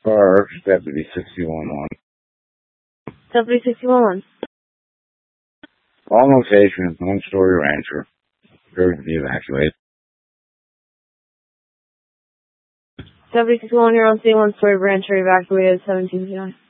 Car, Deputy 611. Deputy 611. All locations, one-story rancher. Urgent to be evacuated. Deputy 611, you're on scene, one-story rancher, evacuated 17 p.m.